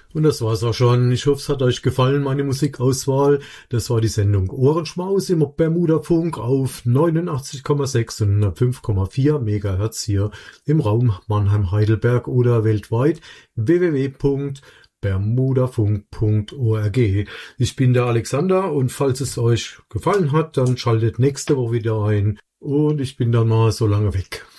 Und das war's auch schon. Ich hoffe, es hat euch gefallen, meine Musikauswahl. Das war die Sendung Ohrenschmaus im Bermuda-Funk auf 89,6 und 105,4 Megahertz hier im Raum Mannheim-Heidelberg oder weltweit www.bermudafunk.org. Ich bin der Alexander und falls es euch gefallen hat, dann schaltet nächste Woche wieder ein und ich bin dann mal so lange weg.